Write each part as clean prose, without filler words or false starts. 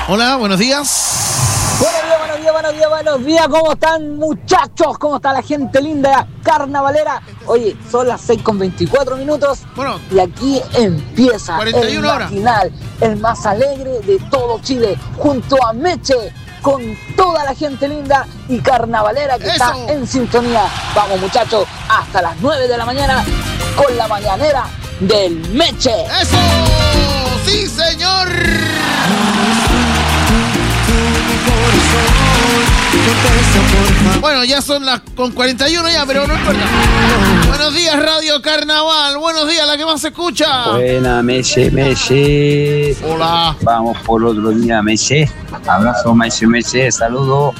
Hola, buenos días. Buenos días, ¿cómo están, muchachos? ¿Cómo está la gente linda carnavalera? Oye, son las 6:24. Bueno, y aquí empieza 41 el horas. matinal, el más alegre de todo Chile, junto a Meche, con toda la gente linda y carnavalera que está en sintonía. Vamos, muchachos, hasta las 9 de la mañana con la mañanera del Meche. ¡Eso! ¡Sí, señor! Bueno, ya son las con 41 ya, pero no importa. Buenos días, Radio Carnaval. Buenos días, la que más se escucha. Buena, Meche. Hola. Vamos por otro día, Meche. Abrazo, Meche. Saludos.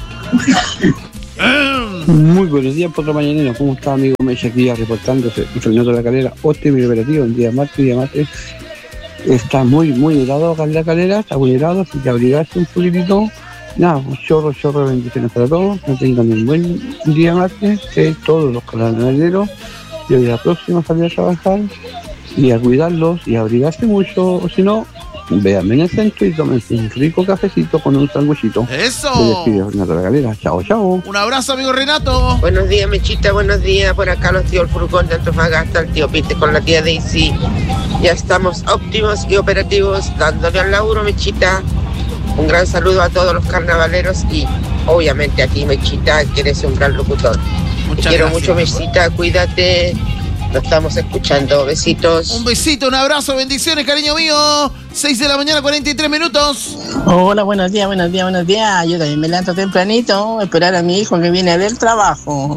Muy buenos días, Potro Mañanero. ¿Cómo está, amigo Meche? Aquí ya reportándose. Fernando de la Calera. Óptimo operativo. Un día martes. Está muy helado acá en la Calera. Está muy helado. Así que abrigarse un poquitito. Nada, un chorro de bendiciones para todos. Que tengan un buen día martes. Todos los carnavaleros. Y hoy la próxima salir a trabajar y a cuidarlos y a abrigarse mucho. O si no, véanme en el centro y tómense un rico cafecito con un sanguchito. ¡Eso! Me despido, Renato de la Galera. Chao. Un abrazo, amigo Renato. Buenos días, Mechita, buenos días. Por acá los tíos El Furgón de Antofagasta, el tío Pite con la tía Daisy. Ya estamos óptimos y operativos, dándole al laburo, Mechita. Un gran saludo a todos los carnavaleros y obviamente a ti, Mechita, que eres un gran locutor. Te quiero mucho, Mechita, cuídate. Lo estamos escuchando. Besitos. Un besito, un abrazo, bendiciones, cariño mío. 6 de la mañana, 43 minutos. Hola, buenos días. Yo también me levanto tempranito a esperar a mi hijo que viene del trabajo.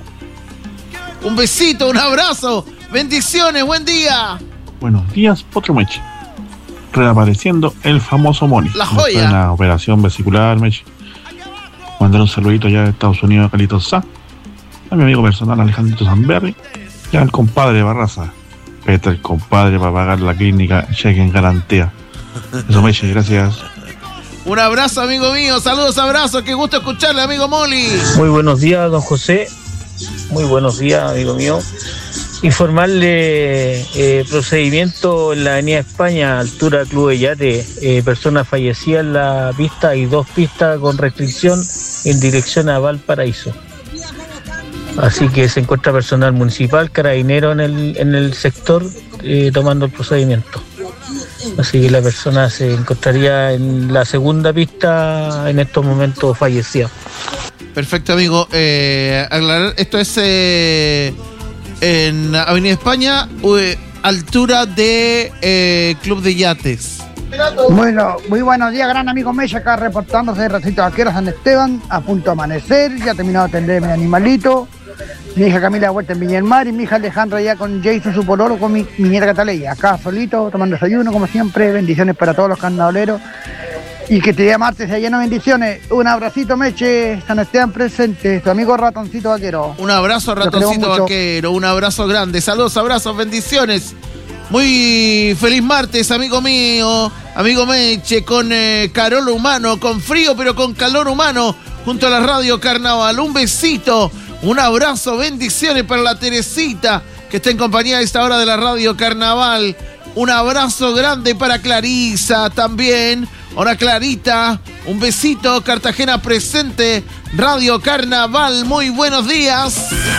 Un besito, un abrazo, bendiciones, buen día. Buenos días, Potro Meche. Reapareciendo el famoso Moni. La joya. Una operación vesicular, Meche. Mandar un saludito ya de Estados Unidos a Carlitos Sá, a mi amigo personal Alejandrito Zamberri, y al compadre Barraza. Este es el compadre para pagar la clínica, cheque en garantía. Eso, Meche, gracias. Un abrazo, amigo mío, saludos, abrazos, qué gusto escucharle, amigo Moli. Muy buenos días, don José. Muy buenos días, amigo mío. Informarle procedimiento en la Avenida España, altura Club de Yate, personas fallecidas en la pista y 2 pistas con restricción en dirección a Valparaíso. Así que se encuentra personal municipal, carabinero en el sector tomando el procedimiento. Así que la persona se encontraría en la segunda pista en estos momentos fallecida. Perfecto, amigo. Aclarar, esto es en Avenida España, altura de Club de Yates. Bueno, muy buenos días, gran amigo Meche, acá reportándose de Racito Vaquero San Esteban, a punto de amanecer, ya he terminado de atender a mi animalito, mi hija Camila de vuelta en Viña del Mar y mi hija Alejandra ya con Jason, su pololo, con mi nieta Cataleya, acá solito, tomando desayuno, como siempre, bendiciones para todos los carnavaleros y que te día martes sea lleno de bendiciones. Un abracito, Meche, San Esteban presente, tu amigo Ratoncito Vaquero. Un abrazo, Ratoncito Vaquero, un abrazo grande, saludos, abrazos, bendiciones. Muy feliz martes, amigo mío, amigo Meche, con calor humano, con frío pero con calor humano, junto a la Radio Carnaval. Un besito, un abrazo, bendiciones para la Teresita, que está en compañía a esta hora de la Radio Carnaval. Un abrazo grande para Clarisa también. Hola, Clarita, un besito, Cartagena presente, Radio Carnaval, muy buenos días.